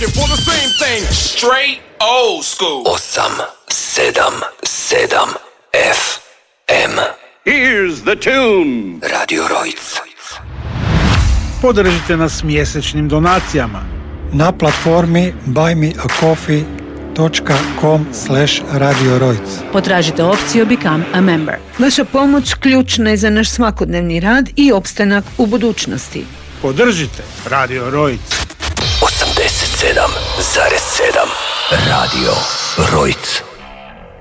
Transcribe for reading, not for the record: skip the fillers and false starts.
looking for the same thing. Straight old school. 877 FM. Here's the tune. Radio Rojc. Podržite nas mjesečnim donacijama na platformi buymeacoffee.com/Radio Rojc. Potražite opciju Become a Member. Vaša pomoć ključna je za naš svakodnevni rad i opstanak u budućnosti. Podržite Radio Rojc. 87,7 Radio Rojc.